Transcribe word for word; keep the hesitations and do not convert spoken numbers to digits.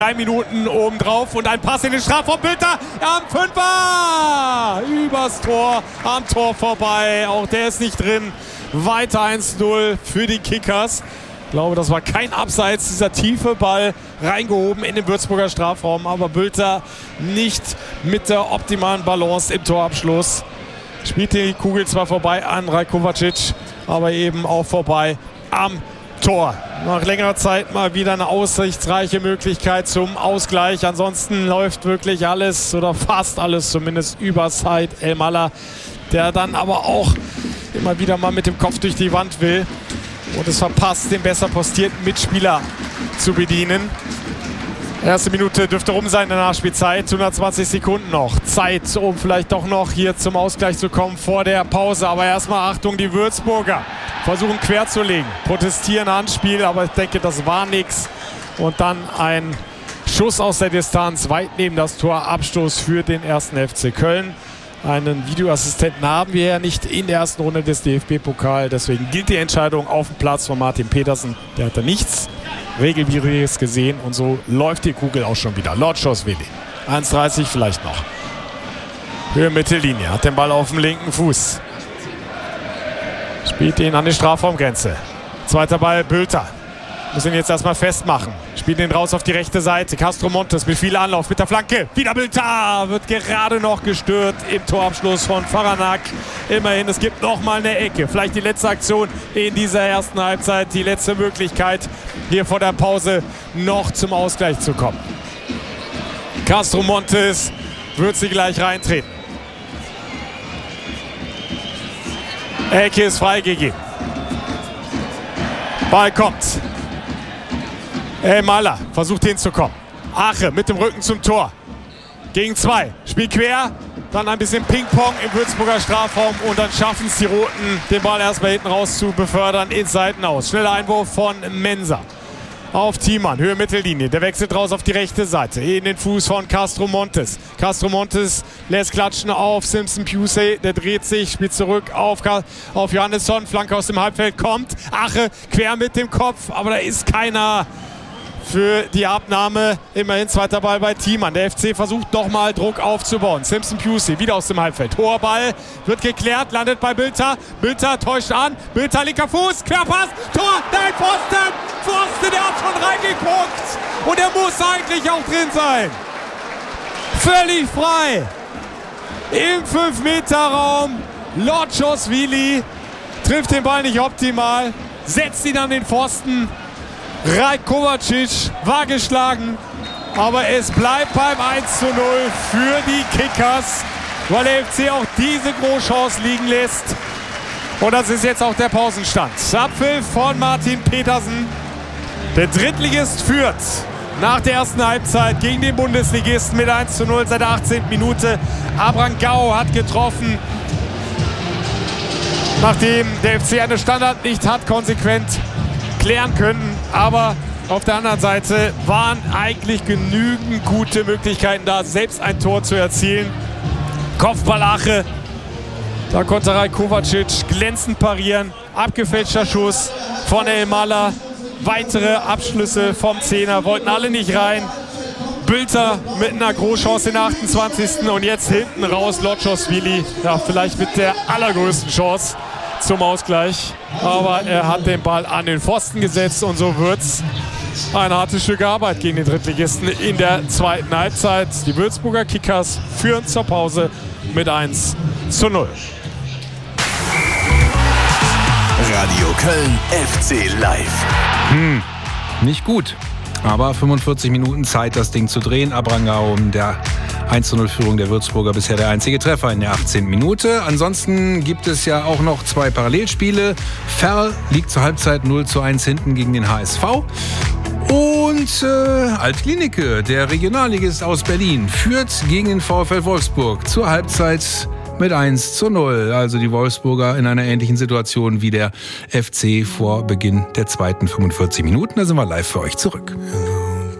Drei Minuten obendrauf und ein Pass in den Strafraum. Bülter am Fünfer! Übers Tor, am Tor vorbei. Auch der ist nicht drin. Weiter eins null für die Kickers. Ich glaube, das war kein Abseits. Dieser tiefe Ball reingehoben in den Würzburger Strafraum. Aber Bülter nicht mit der optimalen Balance im Torabschluss. Spielt die Kugel zwar vorbei an Rajkovacic, aber eben auch vorbei am Tor. Nach längerer Zeit mal wieder eine aussichtsreiche Möglichkeit zum Ausgleich. Ansonsten läuft wirklich alles oder fast alles zumindest über Said El-Mallah, der dann aber auch immer wieder mal mit dem Kopf durch die Wand will und es verpasst, den besser postierten Mitspieler zu bedienen. Erste Minute dürfte rum sein in der Nachspielzeit. hundertzwanzig Sekunden noch. Zeit, um vielleicht doch noch hier zum Ausgleich zu kommen vor der Pause. Aber erstmal Achtung, die Würzburger versuchen quer zu legen. Protestieren Handspiel, aber ich denke, das war nichts. Und dann ein Schuss aus der Distanz, weit neben das Tor. Abstoß für den ersten F C Köln. Einen Videoassistenten haben wir ja nicht in der ersten Runde des D F B-Pokal. Deswegen gilt die Entscheidung auf dem Platz von Martin Petersen. Der hat da nichts Regelwidriges gesehen und so läuft die Kugel auch schon wieder. Lordschoss Willi. eins dreißig vielleicht noch. Höhe Mittellinie. Hat den Ball auf dem linken Fuß. Spielt ihn an die Strafraumgrenze. Zweiter Ball Bülter. Muss ihn jetzt erstmal festmachen. Spielt ihn raus auf die rechte Seite. Castro Montes mit viel Anlauf mit der Flanke. Wieder Bülter. Wird gerade noch gestört im Torabschluss von Faranak. Immerhin, es gibt noch mal eine Ecke. Vielleicht die letzte Aktion in dieser ersten Halbzeit. Die letzte Möglichkeit, hier vor der Pause noch zum Ausgleich zu kommen. Castro Montes wird sie gleich reintreten. Ecke ist freigegeben. Ball kommt. El-Mallah versucht hinzukommen. Ache mit dem Rücken zum Tor. Gegen zwei. Spiel quer. Dann ein bisschen Ping-Pong im Würzburger Strafraum. Und dann schaffen es die Roten, den Ball erstmal hinten raus zu befördern ins Seitenaus. Schneller Einwurf von Mensah. Auf Thiemann, Höhe Mittellinie. Der wechselt raus auf die rechte Seite. In den Fuß von Castro Montes. Castro Montes lässt klatschen auf Simpson Pusey. Der dreht sich, spielt zurück auf, auf Johannesson. Flanke aus dem Halbfeld kommt. Ache quer mit dem Kopf. Aber da ist keiner für die Abnahme. Immerhin zweiter Ball bei Thiemann. Der F C versucht nochmal Druck aufzubauen. Simpson Pusey wieder aus dem Halbfeld. Hoher Ball, wird geklärt, landet bei Bülter. Bülter täuscht an. Bülter linker Fuß, Querpass, Tor, nein, Pfosten! Pfosten, der hat schon reingeguckt. Und er muss eigentlich auch drin sein. Völlig frei. Im fünf Meter Raum. Lordschoss-Willi trifft den Ball nicht optimal. Setzt ihn an den Pfosten. Rajkovacic war geschlagen, aber es bleibt beim eins zu null für die Kickers, weil der F C auch diese Großchance liegen lässt. Und das ist jetzt auch der Pausenstand. Abpfiff von Martin Petersen. Der Drittligist führt nach der ersten Halbzeit gegen den Bundesligisten mit eins zu null seit der achtzehnten Minute. Abrangao hat getroffen, nachdem der F C eine Standard nicht hat konsequent klären können. Aber auf der anderen Seite waren eigentlich genügend gute Möglichkeiten da, selbst ein Tor zu erzielen. Kopfballache. Da konnte Rajkovacic glänzend parieren. Abgefälschter Schuss von El-Mallah. Weitere Abschlüsse vom Zehner wollten alle nicht rein. Bülter mit einer Großchance in der achtundzwanzigsten Und jetzt hinten raus Lordschoss-Willi. Ja, vielleicht mit der allergrößten Chance zum Ausgleich. Aber er hat den Ball an den Pfosten gesetzt und so wird's ein hartes Stück Arbeit gegen den Drittligisten in der zweiten Halbzeit. Die Würzburger Kickers führen zur Pause mit eins zu null. Radio Köln F C Live. Hm, nicht gut. Aber fünfundvierzig Minuten Zeit, das Ding zu drehen. Abrangao in der eins zu null Führung der Würzburger, bisher der einzige Treffer in der achtzehnten Minute. Ansonsten gibt es ja auch noch zwei Parallelspiele. Ferl liegt zur Halbzeit null zu eins hinten gegen den H S V. Und äh, Altklinike, der Regionalligist aus Berlin, führt gegen den VfL Wolfsburg zur Halbzeit mit eins zu null. Also die Wolfsburger in einer ähnlichen Situation wie der F C vor Beginn der zweiten fünfundvierzig Minuten. Da sind wir live für euch zurück.